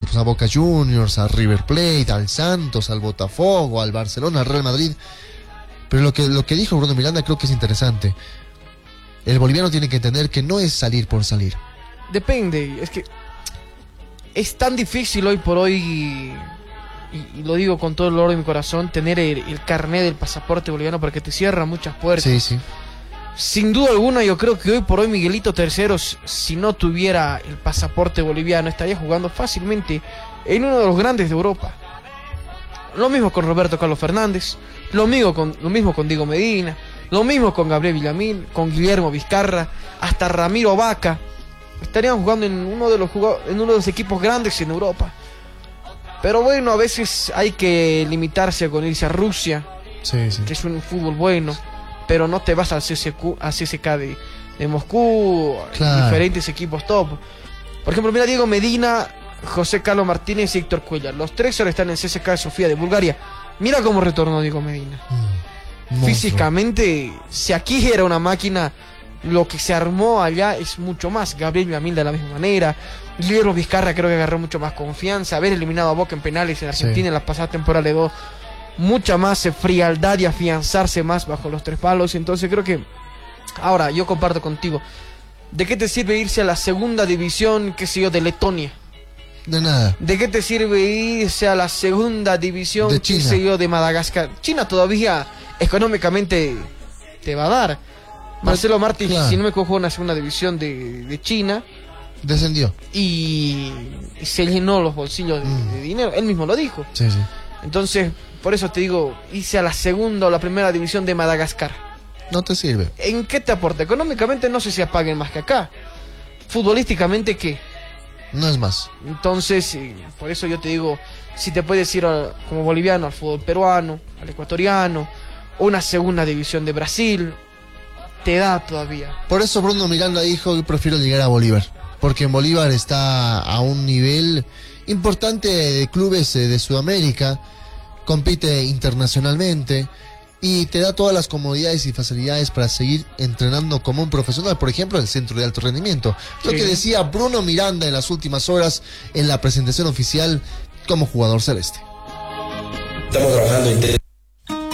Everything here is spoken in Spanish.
equipos, a Boca Juniors, a River Plate, al Santos, al Botafogo, al Barcelona, al Real Madrid. Pero lo que dijo Bruno Miranda creo que es interesante. El boliviano tiene que entender que no es salir por salir. Depende, es que es tan difícil hoy por hoy, y lo digo con todo el dolor de mi corazón, tener el carnet del pasaporte boliviano, porque te cierra muchas puertas. Sí, sí. Sin duda alguna, yo creo que hoy por hoy Miguelito III, si no tuviera el pasaporte boliviano, estaría jugando fácilmente en uno de los grandes de Europa. Lo mismo con Roberto Carlos Fernández, lo mismo con Diego Medina, lo mismo con Gabriel Villamil, con Guillermo Vizcarra, hasta Ramiro Vaca. Estarían jugando en uno de los equipos grandes en Europa. Pero bueno, a veces hay que limitarse con irse a Rusia, Sí, sí. que es un fútbol bueno, pero no te vas al CSK de Moscú, Claro. Diferentes equipos top. Por ejemplo, mira Diego Medina, José Carlos Martínez y Héctor Cuellar. Los tres ahora están en CSK de Sofía de Bulgaria. Mira cómo retornó Diego Medina. Monstruo. Físicamente, si aquí era una máquina, lo que se armó allá es mucho más. Gabriel Villamil de la misma manera. Guillermo Vizcarra creo que agarró mucho más confianza. Haber eliminado a Boca en penales en Argentina en la pasada temporada le dio mucha más frialdad y afianzarse más bajo los tres palos. Entonces creo que, ahora yo comparto contigo, ¿de qué te sirve irse a la segunda división, qué sé yo, de Letonia? De nada. ¿De qué te sirve irse a la segunda división, De qué China. sé yo, de Madagascar? China todavía económicamente te va a dar. Marcelo Martí, claro. si no me equivoco, en la segunda división de China Descendió. y se llenó los bolsillos de dinero. Él mismo lo dijo. Sí, sí. Entonces, por eso te digo, irse a la segunda o la primera división de Madagascar. No te sirve. ¿En qué te aporta? Económicamente no sé si apaguen más que acá. Futbolísticamente, ¿qué? No es más. Entonces, por eso yo te digo, si te puedes ir como boliviano al fútbol peruano, al ecuatoriano, o una segunda división de Brasil, te da todavía. Por eso Bruno Miranda dijo que prefiero llegar a Bolívar. Porque en Bolívar está a un nivel importante de clubes de Sudamérica. Compite internacionalmente. Y te da todas las comodidades y facilidades para seguir entrenando como un profesional. Por ejemplo, el Centro de Alto Rendimiento. Lo Sí. que decía Bruno Miranda en las últimas horas en la presentación oficial como jugador celeste. Estamos trabajando